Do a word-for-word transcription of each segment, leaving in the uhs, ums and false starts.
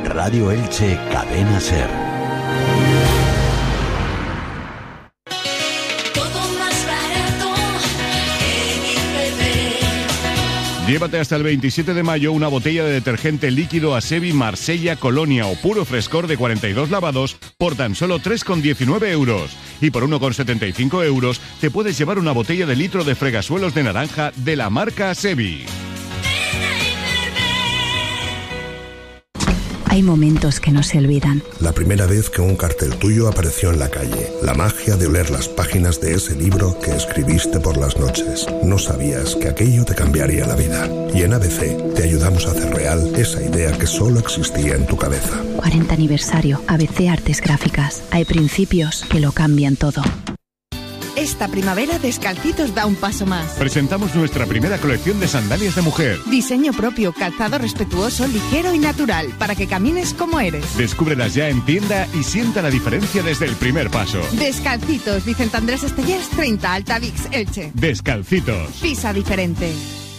Radio Elche Cadena Ser. Llévate hasta el veintisiete de mayo una botella de detergente líquido Asevi Marsella Colonia o puro frescor de cuarenta y dos lavados por tan solo tres con diecinueve euros. Y por uno con setenta y cinco euros te puedes llevar una botella de litro de fregasuelos de naranja de la marca Asevi. Hay momentos que no se olvidan. La primera vez que un cartel tuyo apareció en la calle. La magia de oler las páginas de ese libro que escribiste por las noches. No sabías que aquello te cambiaría la vida. Y en A B C te ayudamos a hacer real esa idea que solo existía en tu cabeza. cuarenta aniversario. A B C Artes Gráficas. Hay principios que lo cambian todo. Esta primavera Descalcitos da un paso más. Presentamos nuestra primera colección de sandalias de mujer. Diseño propio, calzado respetuoso, ligero y natural, para que camines como eres. Descúbrelas ya en tienda y sienta la diferencia desde el primer paso. Descalcitos, Vicente Andrés Estellers, treinta, Altavix, Elche. Descalcitos. Pisa diferente.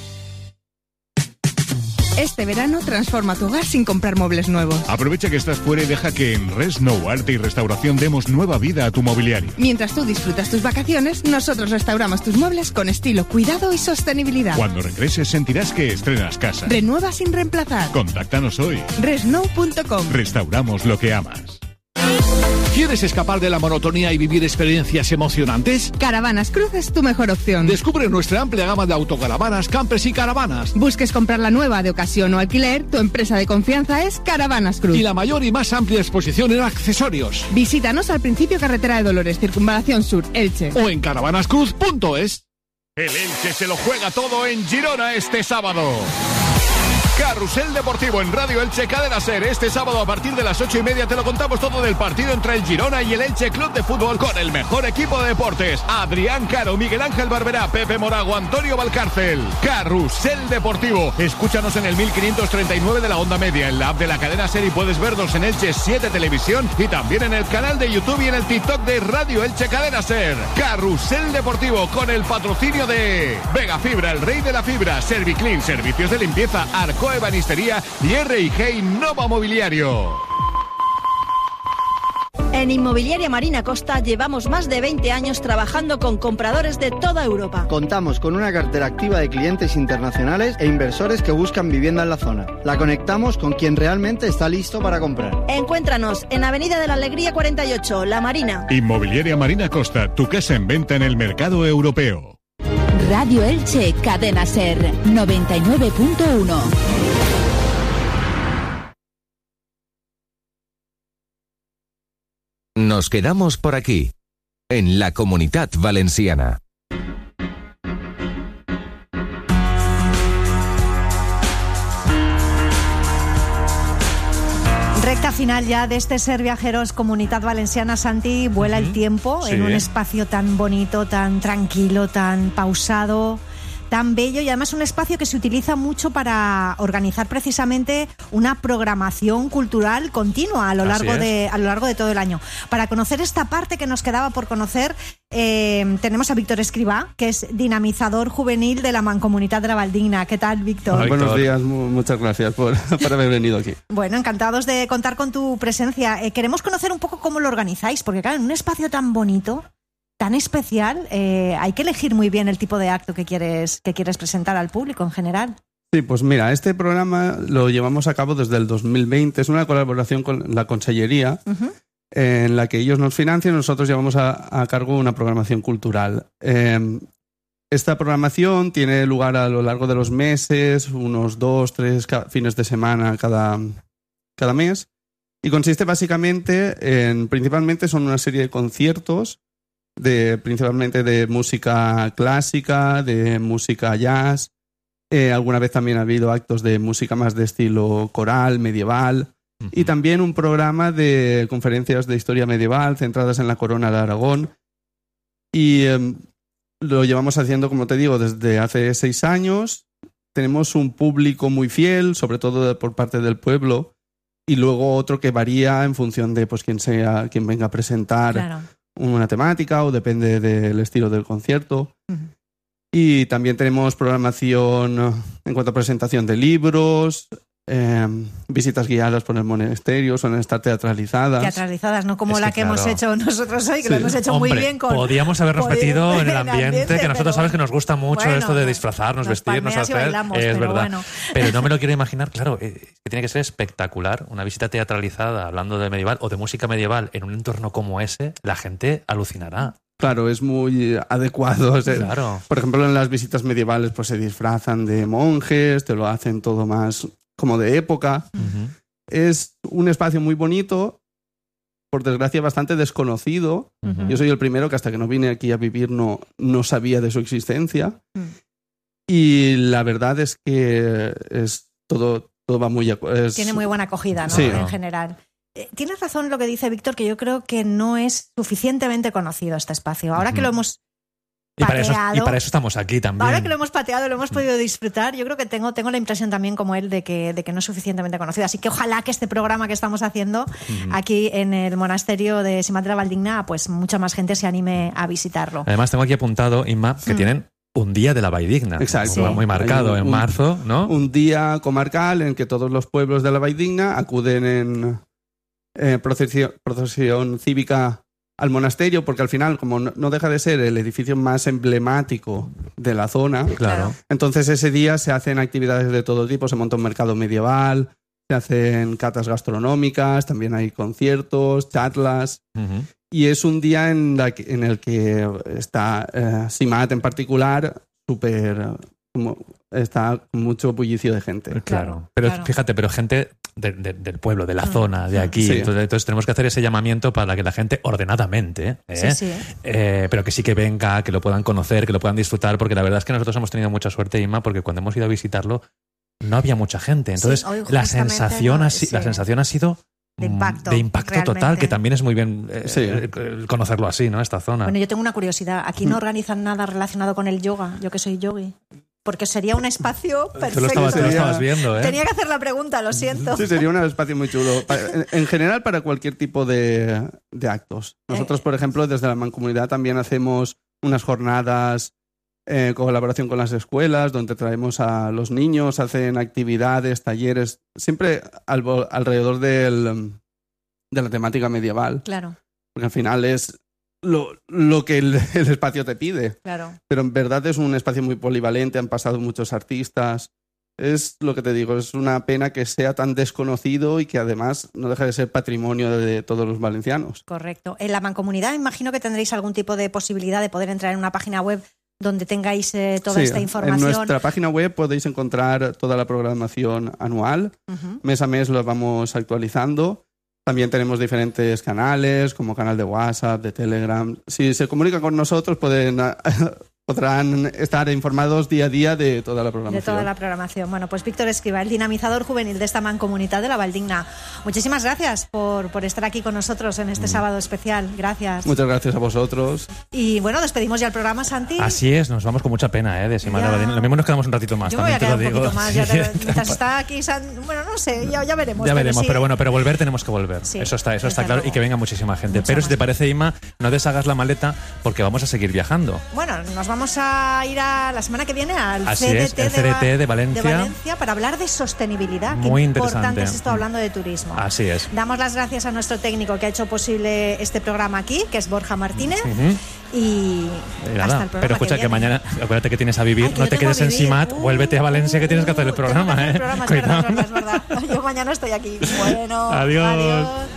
Este verano transforma tu hogar sin comprar muebles nuevos. Aprovecha que estás fuera y deja que en Resnow Arte y Restauración demos nueva vida a tu mobiliario. Mientras tú disfrutas tus vacaciones, nosotros restauramos tus muebles con estilo, cuidado y sostenibilidad. Cuando regreses sentirás que estrenas casa. Renueva sin reemplazar. Contáctanos hoy. Resnow punto com. Restauramos lo que amas. ¿Quieres escapar de la monotonía y vivir experiencias emocionantes? Caravanas Cruz es tu mejor opción. Descubre nuestra amplia gama de autocaravanas, campers y caravanas. Busques comprar la nueva de ocasión o alquiler, tu empresa de confianza es Caravanas Cruz. Y la mayor y más amplia exposición en accesorios. Visítanos al principio Carretera de Dolores, Circunvalación Sur, Elche. O en caravanas cruz punto es. El Elche se lo juega todo en Girona este sábado. Carrusel Deportivo en Radio Elche Cadena Ser. Este sábado a partir de las ocho y media te lo contamos todo del partido entre el Girona y el Elche Club de Fútbol con el mejor equipo de deportes. Adrián Caro, Miguel Ángel Barberá, Pepe Morago, Antonio Valcárcel. Carrusel Deportivo. Escúchanos en el mil quinientos treinta y nueve de la onda media, en la app de la Cadena Ser y puedes vernos en Elche siete Televisión y también en el canal de YouTube y en el TikTok de Radio Elche Cadena Ser. Carrusel Deportivo con el patrocinio de Vega Fibra, el rey de la fibra, Serviclean, servicios de limpieza, Arco Ebanistería y R y G Nova Mobiliario. En Inmobiliaria Marina Costa llevamos más de veinte años trabajando con compradores de toda Europa. Contamos con una cartera activa de clientes internacionales e inversores que buscan vivienda en la zona. La conectamos con quien realmente está listo para comprar. Encuéntranos en Avenida de la Alegría cuarenta y ocho, La Marina. Inmobiliaria Marina Costa, tu casa en venta en el mercado europeo. Radio Elche Cadena Ser noventa y nueve punto uno. Nos quedamos por aquí, en la Comunitat Valenciana. Recta final ya de este Ser Viajeros Comunitat Valenciana. Santi, vuela uh-huh. el tiempo sí. en un espacio tan bonito, tan tranquilo, tan pausado, tan bello y además un espacio que se utiliza mucho para organizar precisamente una programación cultural continua a lo largo de a lo largo de todo el año. Para conocer esta parte que nos quedaba por conocer, eh, tenemos a Víctor Escribá, que es dinamizador juvenil de la Mancomunitat de la Valdigna. ¿Qué tal, Víctor? Hola, Buenos días, muchas gracias por, por haber venido aquí. Bueno, encantados de contar con tu presencia. Eh, queremos conocer un poco cómo lo organizáis, porque claro, en un espacio tan bonito, tan especial, eh, hay que elegir muy bien el tipo de acto que quieres, que quieres presentar al público en general. Sí, pues mira, este programa lo llevamos a cabo desde el dos mil veinte. Es una colaboración con la Consellería, uh-huh. en la que ellos nos financian y nosotros llevamos a, a cargo una programación cultural. Eh, esta programación tiene lugar a lo largo de los meses, unos dos, tres fines de semana cada, cada mes, y consiste básicamente en, principalmente son una serie de conciertos, de principalmente de música clásica, de música jazz. Eh, alguna vez también ha habido actos de música más de estilo coral, medieval, uh-huh. y también un programa de conferencias de historia medieval centradas en la corona de Aragón. Y eh, lo llevamos haciendo, como te digo, desde hace seis años. Tenemos un público muy fiel, sobre todo de, por parte del pueblo, y luego otro que varía en función de pues quién sea, quién venga a presentar. Claro. Una temática o depende del estilo del concierto. Uh-huh. Y también tenemos programación en cuanto a presentación de libros, eh, visitas guiadas por el monasterio, suelen estar teatralizadas. Teatralizadas, no como es la que, que claro. hemos hecho nosotros hoy, que Sí. lo hemos hecho Hombre, muy bien con... podíamos habernos Podi- metido en el el ambiente, ambiente, que nosotros pero- sabes que nos gusta mucho Bueno, esto de disfrazarnos, nos vestirnos, palmeas y hacer. bailamos, es pero verdad. bueno. Pero no me lo quiero imaginar, claro, eh, que tiene que ser espectacular. Una visita teatralizada hablando de medieval o de música medieval en un entorno como ese, la gente alucinará. Claro, es muy adecuado. O sea, Claro. Por ejemplo, en las visitas medievales pues se disfrazan de monjes, te lo hacen todo más como de época. Uh-huh. Es un espacio muy bonito, por desgracia bastante desconocido. Uh-huh. Yo soy el primero que hasta que no vine aquí a vivir no, no sabía de su existencia. Y la verdad es que es todo, todo va muy... acu- es- Tiene muy buena acogida, ¿no? Sí. En general. Eh, Tienes razón lo que dice Víctor, que yo creo que no es suficientemente conocido este espacio. Ahora que lo hemos Y para, eso, y pateado, para eso estamos aquí también. ahora que lo hemos pateado, lo hemos podido disfrutar, yo creo que tengo, tengo la impresión también como él de que, de que no es suficientemente conocido. Así que ojalá que este programa que estamos haciendo Ujú. aquí en el monasterio de Simat de la Valdigna, pues mucha más gente se anime a visitarlo. Además, tengo aquí apuntado, Inma, que Mm. tienen un día de la Valldigna. Exacto. Muy- Muy marcado, Hay un- en marzo, ¿no? Un día comarcal en que todos los pueblos de la Valldigna acuden en eh, procesión, procesión cívica al monasterio, porque al final, como no, no deja de ser el edificio más emblemático de la zona, Claro. entonces ese día se hacen actividades de todo tipo, se monta un mercado medieval, se hacen catas gastronómicas, también hay conciertos, charlas, Ujú. y es un día en, la que- en el que está eh, Simat en particular súper... como- está con mucho bullicio de gente. Claro. Pero claro. fíjate, pero gente de- de- del pueblo, de la Mm. zona, de aquí. Sí. Entonces, entonces tenemos que hacer ese llamamiento para que la gente ordenadamente, ¿eh? Sí, sí. Eh, pero que sí que venga, que lo puedan conocer, que lo puedan disfrutar, porque la verdad es que nosotros hemos tenido mucha suerte, Inma, porque cuando hemos ido a visitarlo no había mucha gente. Entonces, Sí, hoy la, justamente sensación no, ha, si- sí. la sensación ha sido De mm, impacto, de impacto total, realmente. que también es muy bien eh, Sí. eh, el conocerlo así, ¿no? Esta zona. Bueno, yo tengo una curiosidad. ¿Aquí no organizan nada relacionado con el yoga? Yo que soy yogi. Porque sería un espacio perfecto. Tú lo estabas, tú lo Sería- estabas viendo, ¿eh? Tenía que hacer la pregunta, lo siento. Sí, sería un espacio muy chulo. Pa- En, en general, para cualquier tipo de, de actos. Nosotros, por ejemplo, desde la Mancomunidad también hacemos unas jornadas eh, en colaboración con las escuelas, donde traemos a los niños, hacen actividades, talleres, siempre al- alrededor del, de la temática medieval. Claro, Porque al final es lo, lo que el, el espacio te pide. claro. Pero en verdad es un espacio muy polivalente, han pasado muchos artistas. Es lo que te digo, es una pena que sea tan desconocido y que además no deja de ser patrimonio de todos los valencianos. Correcto. En la mancomunidad imagino que tendréis algún tipo de posibilidad de poder entrar en una página web donde tengáis eh, toda Sí, esta información. En nuestra página web podéis encontrar toda la programación anual. Ujú. Mes a mes lo vamos actualizando. También tenemos diferentes canales, como canal de WhatsApp, de Telegram. Si se comunican con nosotros, pueden, podrán estar informados día a día de toda la De programación. toda la programación. Bueno, pues Víctor Escriba, el dinamizador juvenil de esta mancomunidad de la Valdigna. Muchísimas gracias por, por estar aquí con nosotros en este sábado especial. Gracias. Muchas gracias a vosotros. Y bueno, despedimos ya el programa, Santi. Así es, nos vamos con mucha pena, ¿eh? De Simat de Ya. la Valldigna. Lo mismo nos quedamos un ratito más, Yo me voy a también te quedar lo un digo. poquito más. Ya te- mientras está aquí, San- bueno, no sé, ya, ya veremos. Ya veremos, sí. pero bueno, pero volver tenemos que volver. Sí, eso está, eso está desde claro. luego. Y que venga muchísima gente. Mucha pero más si te parece, Inma, no deshagas la maleta porque vamos a seguir viajando. Bueno, nos vamos a ir a la semana que viene al Así C D T, es, el C D T de, de Valencia. de Valencia para hablar de sostenibilidad. Muy Qué interesante. importante es esto hablando de turismo. Así es. Damos las gracias a nuestro técnico que ha hecho posible este programa aquí, que es Borja Martínez. Ujú. Y Y hasta nada, el programa pero escucha que, viene. mañana, acuérdate que tienes a vivir, Ay, que no yo te tengo quedes a en vivir. Simat, Uh, vuélvete a Valencia que tienes que hacer el Tengo que programa, hacer el ¿eh? programa, es verdad, Cuidado. es verdad, es verdad. Yo mañana estoy aquí. Bueno, Adiós. adiós.